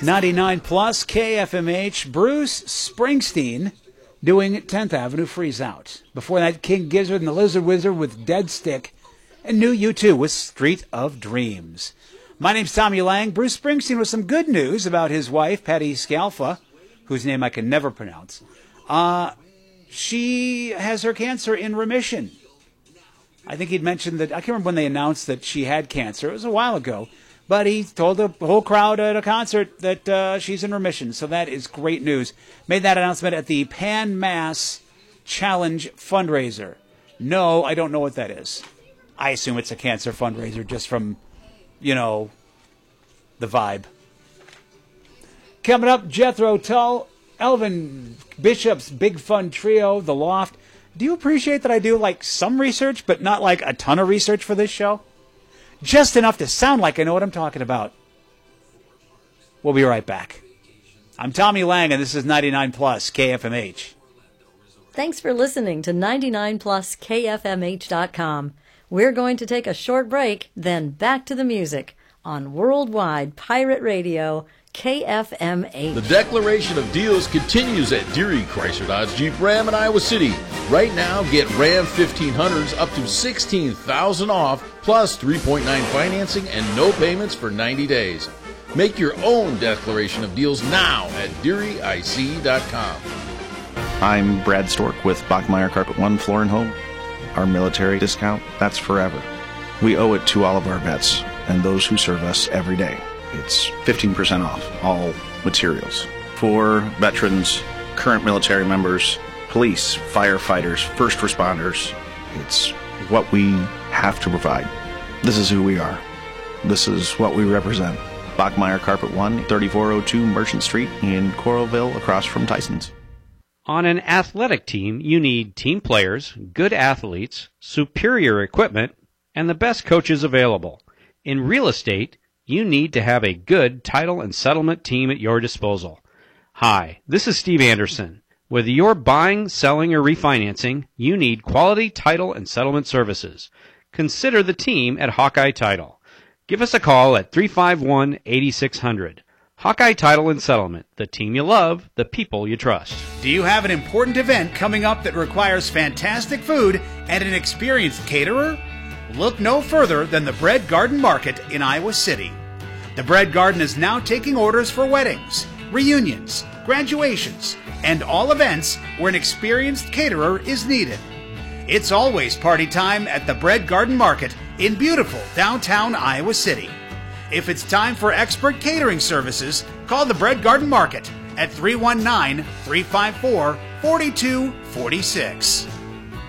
99 plus KFMH, Bruce Springsteen doing 10th Avenue Freeze Out. Before that, King Gizzard and the Lizard Wizard with Dead Stick, and New U2 with Street of Dreams. My name's Tommy Lang. Bruce Springsteen with some good news about his wife, Patti Scialfa, whose name I can never pronounce. She has her cancer in remission. I think he'd mentioned that, I can't remember when they announced that she had cancer. It was a while ago. But he told the whole crowd at a concert that she's in remission. So that is great news. Made that announcement at the Pan Mass Challenge fundraiser. No, I don't know what that is. I assume it's a cancer fundraiser just from, the vibe. Coming up, Jethro Tull, Elvin Bishop's Big Fun Trio, The Loft. Do you appreciate that I do, some research, but not, a ton of research for this show? Just enough to sound like I know what I'm talking about. We'll be right back. I'm Tommy Lang, and this is 99 Plus KFMH. Thanks for listening to 99 Plus KFMH.com. We're going to take a short break, then back to the music on Worldwide Pirate Radio, KFMH. The declaration of deals continues at Deary Chrysler Dodge Jeep Ram in Iowa City. Right now, get Ram 1500s up to $16,000 off, plus 3.9 financing and no payments for 90 days. Make your own declaration of deals now at DearyIC.com. I'm Brad Stork with Bachmeyer Carpet One Floor and Home. Our military discount, that's forever. We owe it to all of our vets and those who serve us every day. It's 15% off all materials. For veterans, current military members, police, firefighters, first responders, it's what we have to provide. This is who we are. This is what we represent. Bachmeyer Carpet One, 3402 Merchant Street in Coralville, across from Tyson's. On an athletic team, you need team players, good athletes, superior equipment, and the best coaches available. In real estate, you need to have a good title and settlement team at your disposal. Hi, this is Steve Anderson. Whether you're buying, selling, or refinancing, you need quality title and settlement services. Consider the team at Hawkeye Title. Give us a call at 351-8600. Hawkeye Title and Settlement, the team you love, the people you trust. Do you have an important event coming up that requires fantastic food and an experienced caterer? Look no further than the Bread Garden Market in Iowa City. The Bread Garden is now taking orders for weddings, reunions, graduations, and all events where an experienced caterer is needed. It's always party time at the Bread Garden Market in beautiful downtown Iowa City. If it's time for expert catering services, call the Bread Garden Market at 319-354-4246.